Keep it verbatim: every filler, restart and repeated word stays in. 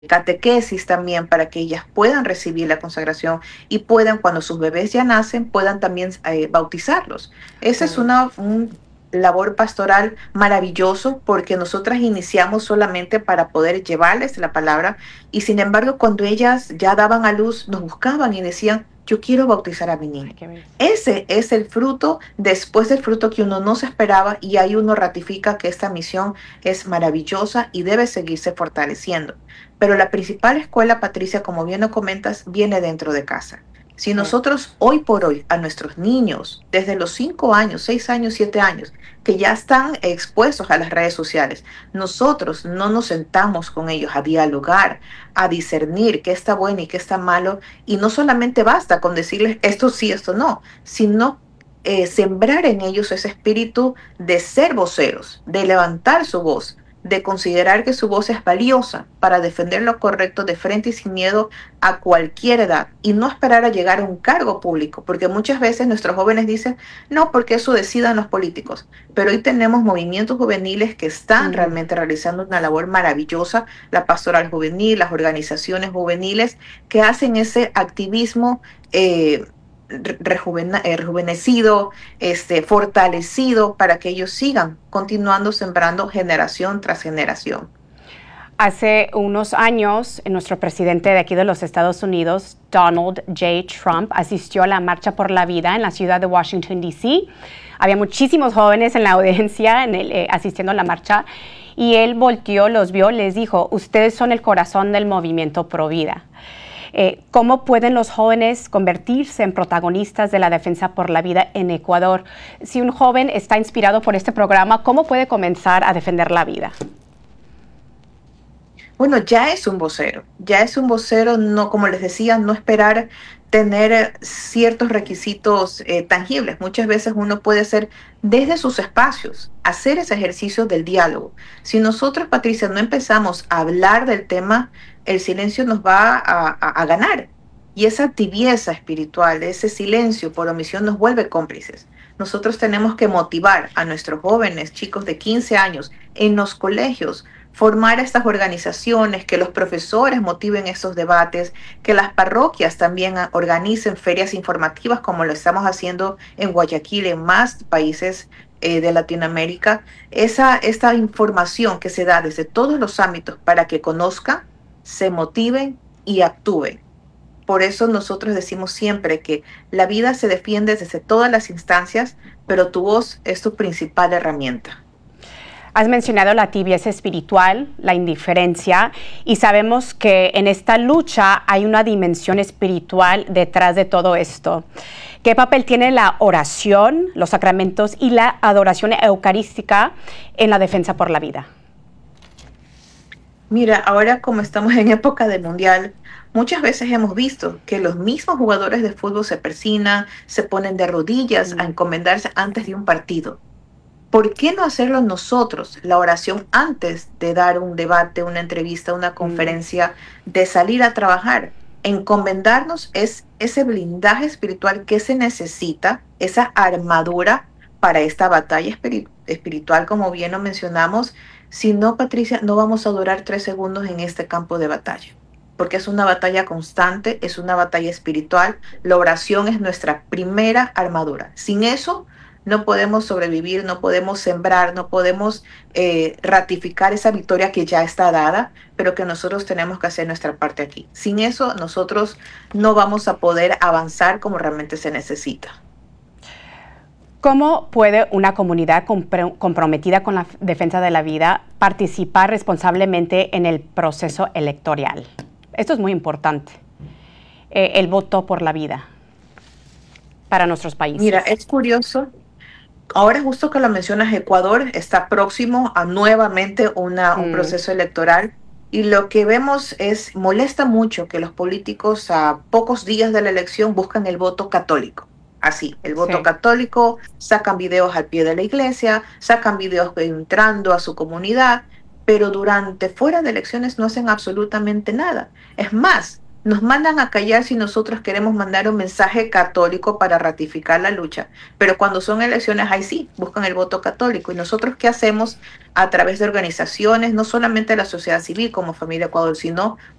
catequesis también para que ellas puedan recibir la consagración y puedan, cuando sus bebés ya nacen, puedan también eh, bautizarlos. Esa es Oh. una un labor pastoral maravilloso porque nosotras iniciamos solamente para poder llevarles la palabra y sin embargo cuando ellas ya daban a luz nos buscaban y decían, yo quiero bautizar a mi Ay, niño. qué bello. Ese es el fruto después del fruto que uno no se esperaba y ahí uno ratifica que esta misión es maravillosa y debe seguirse fortaleciendo. Pero la principal escuela, Patricia, como bien lo comentas, viene dentro de casa. Si Sí. nosotros hoy por hoy a nuestros niños, desde los cinco años, seis años, siete años, que ya están expuestos a las redes sociales, nosotros no nos sentamos con ellos a dialogar, a discernir qué está bueno y qué está malo, y no solamente basta con decirles esto sí, esto no, sino eh, sembrar en ellos ese espíritu de ser voceros, de levantar su voz, de considerar que su voz es valiosa para defender lo correcto de frente y sin miedo a cualquier edad y no esperar a llegar a un cargo público, porque muchas veces nuestros jóvenes dicen, no, porque eso decidan los políticos, pero hoy tenemos movimientos juveniles que están Mm. realmente realizando una labor maravillosa, la pastoral juvenil, las organizaciones juveniles que hacen ese activismo eh, rejuvena- eh, rejuvenecido, este, fortalecido para que ellos sigan continuando sembrando generación tras generación. Hace unos años, nuestro presidente de aquí de los Estados Unidos, Donald J. Trump, asistió a la Marcha por la Vida en la ciudad de Washington, D C. Había muchísimos jóvenes en la audiencia en el, eh, asistiendo a la marcha y él volteó, los vio, les dijo, ustedes son el corazón del movimiento pro vida. Eh, ¿Cómo pueden los jóvenes convertirse en protagonistas de la defensa por la vida en Ecuador? Si un joven está inspirado por este programa, ¿cómo puede comenzar a defender la vida? Bueno, ya es un vocero, ya es un vocero, no, como les decía, no esperar tener eh, ciertos requisitos eh, tangibles. Muchas veces uno puede hacer desde sus espacios, hacer ese ejercicio del diálogo. Si nosotros, Patricia, no empezamos a hablar del tema, el silencio nos va a, a- a ganar. Y esa tibieza espiritual, ese silencio por omisión nos vuelve cómplices. Nosotros tenemos que motivar a nuestros jóvenes, chicos de quince años, en los colegios, formar estas organizaciones, que los profesores motiven estos debates, que las parroquias también ah, organicen ferias informativas como lo estamos haciendo en Guayaquil, en más países eh, de Latinoamérica. Esa, esta información que se da desde todos los ámbitos para que conozcan, se motiven y actúen. Por eso nosotros decimos siempre que la vida se defiende desde todas las instancias, pero tu voz es tu principal herramienta. Has mencionado la tibieza espiritual, la indiferencia, y sabemos que en esta lucha hay una dimensión espiritual detrás de todo esto. ¿Qué papel tiene la oración, los sacramentos y la adoración eucarística en la defensa por la vida? Mira, ahora como estamos en época de mundial, muchas veces hemos visto que los mismos jugadores de fútbol se persignan, se ponen de rodillas a Mm. encomendarse antes de un partido. ¿Por qué no hacerlo nosotros, la oración antes de dar un debate, una entrevista, una Mm. conferencia, de salir a trabajar? Encomendarnos es ese blindaje espiritual que se necesita, esa armadura para esta batalla espiri- espiritual, como bien lo mencionamos. Si no, Patricia, no vamos a durar tres segundos en este campo de batalla, porque es una batalla constante, es una batalla espiritual. La oración es nuestra primera armadura. Sin eso, no podemos sobrevivir, no podemos sembrar, no podemos eh, ratificar esa victoria que ya está dada, pero que nosotros tenemos que hacer nuestra parte aquí. Sin eso, nosotros no vamos a poder avanzar como realmente se necesita. ¿Cómo puede una comunidad compre- comprometida con la f- defensa de la vida participar responsablemente en el proceso electoral? Esto es muy importante, eh, el voto por la vida para nuestros Mira, países. es curioso. Ahora justo que lo mencionas, Ecuador está próximo a nuevamente una, un Mm. proceso electoral y lo que vemos es, molesta mucho que los políticos a pocos días de la elección buscan el voto católico. Así, el voto Sí. católico, sacan videos al pie de la iglesia, sacan videos entrando a su comunidad, pero durante, fuera de elecciones no hacen absolutamente nada. Es más, Nos mandan a callar si nosotros queremos mandar un mensaje católico para ratificar la lucha, pero cuando son elecciones, ahí sí, buscan el voto católico. ¿Y nosotros qué hacemos a través de organizaciones, no solamente la sociedad civil como Familia Ecuador, sino